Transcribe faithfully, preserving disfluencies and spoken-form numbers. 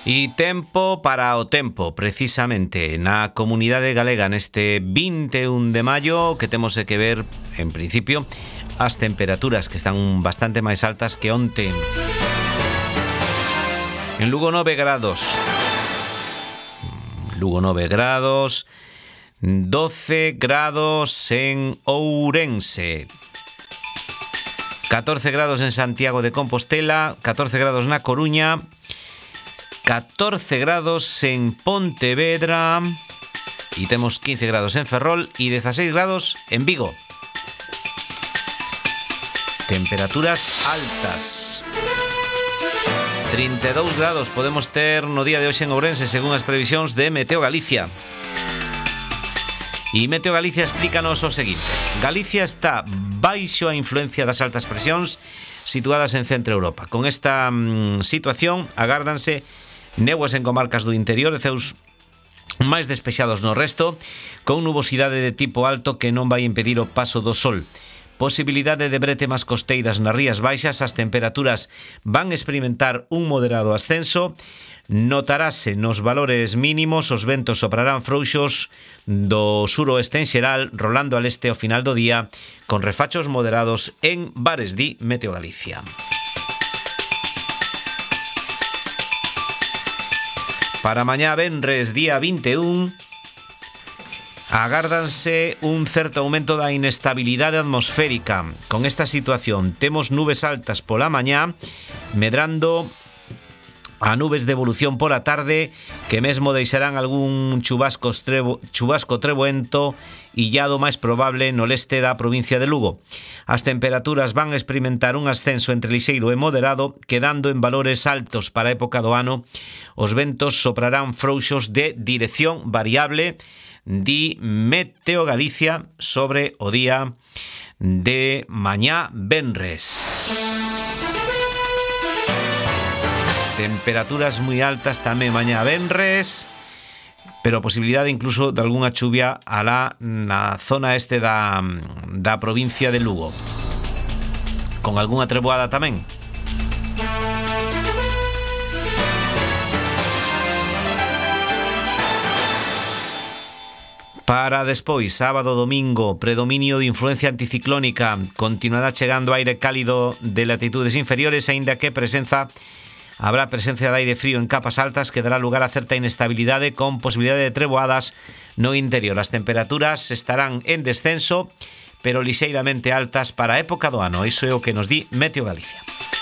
E tempo para o tempo, precisamente, na comunidade galega neste vinte e un de maio, que temos que ver, en principio, as temperaturas que están bastante máis altas que onte. En Lugo nove grados. Lugo nove grados, doce grados en Ourense, catorce grados en Santiago de Compostela, catorce grados na Coruña, catorce grados en Pontevedra e temos quince grados en Ferrol e dieciséis grados en Vigo. Temperaturas altas. trinta e dous grados podemos ter no día de hoxe en Ourense, según as previsións de Meteo Galicia. E Meteo Galicia explícanos o seguinte: Galicia está baixo a influencia das altas presións situadas en Centro Europa. Con esta mm, situación agárdanse néboas en comarcas do interior e ceus máis despexados no resto, con nubosidade de tipo alto que non vai impedir o paso do sol. Posibilidade de brétemas costeiras nas rías baixas. As temperaturas van experimentar un moderado ascenso. Notarase nos valores mínimos, os ventos soprarán frouxos do suroeste en xeral, rolando al este ao final do día, con refachos moderados en bares, di Meteo Galicia. Para mañá venres, día vinte e un, agárdanse un certo aumento da inestabilidade atmosférica. Con esta situación temos nubes altas pola mañá, medrando a nubes de evolución pola tarde, que mesmo deixarán algún chubasco, trevo, chubasco treboento illado máis probable no leste da provincia de Lugo. As temperaturas van a experimentar un ascenso entre lixeiro e moderado, quedando en valores altos para a época do ano. Os ventos soprarán frouxos de dirección variable, di Meteo Galicia sobre o día de mañá venres. Temperaturas moi altas tamén mañá venres, pero posibilidade incluso de algunha chuvia alá na zona este da, da provincia de Lugo, con algunha treboada tamén. Para despois, sábado, domingo, predominio de influencia anticiclónica. Continuará chegando aire cálido de latitudes inferiores, aínda que presenza habrá presencia de aire frío en capas altas que dará lugar a certa inestabilidade con posibilidade de treboadas no interior. As temperaturas estarán en descenso, pero lixeiramente altas para a época do ano. Iso é o que nos di Meteo Galicia.